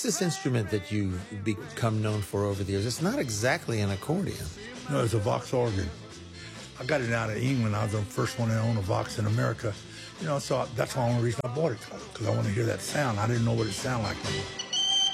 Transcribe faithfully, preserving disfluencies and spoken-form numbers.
this instrument that you've become known for over the years? It's not exactly an accordion. No, it's a Vox organ. I got it out of England. I was the first one to own a Vox in America. You know, so that's the only reason I bought it, because I want to hear that sound. I didn't know what it sounded like.